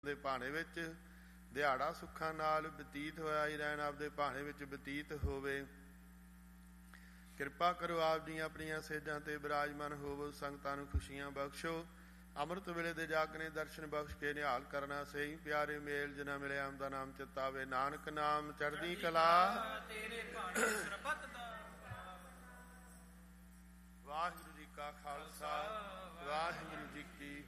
ਆਪਦੇ ਭਾਣੇ ਵਿੱਚ। ਦਿਹਾੜਾ ਸੁੱਖਾਂ ਨਾਲ ਬਤੀਤ ਹੋਇਆ ਹੀ ਰਹਿਣ, ਆਪਦੇ ਭਾਣੇ ਵਿੱਚ ਬਤੀਤ ਹੋਵੇ। ਕਿਰਪਾ ਕਰੋ ਆਪ ਦੀਆਂ ਆਪਣੀਆਂ ਸੇਜਾਂ ਤੇ ਬਿਰਾਜਮਾਨ ਹੋਵੋ, ਸੰਗਤਾਂ ਨੂੰ ਖੁਸ਼ੀਆਂ ਬਖਸ਼ੋ। ਅੰਮ੍ਰਿਤ ਵੇਲੇ ਦੇ ਜਾਗਨੇ ਦਰਸ਼ਨ ਬਖਸ਼ ਕੇ ਨਿਹਾਲ ਕਰਨਾ, ਸਹੀ ਪਿਆਰੇ ਮੇਲ ਜਿਨਾ ਮਿਲਿਆ ਆਮ ਦਾ ਨਾਮ ਚਿਤਾਵੇ। ਨਾਨਕ ਨਾਮ ਚੜ੍ਹਦੀ ਕਲਾ ਤੇਰੇ ਭਾਣੇ ਸਰਬੱਤ ਦਾ। ਵਾਹਿਗੁਰੂ ਜੀ ਕਾ ਖਾਲਸਾ, ਵਾਹਿਗੁਰੂ ਜੀ ਕੀ